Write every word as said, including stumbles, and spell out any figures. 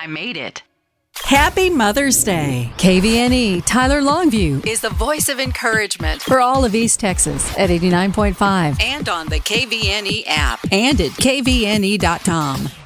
I made it. Happy Mother's Day. K V N E Tyler Longview Is the voice of encouragement. for all of East Texas at eighty-nine point five And on the K V N E app. And at K V N E dot com.